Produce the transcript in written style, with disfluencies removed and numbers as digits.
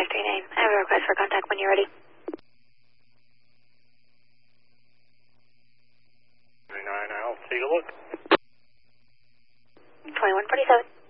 539. I have a request for contact when you're ready. 39, I'll take a look. 2147.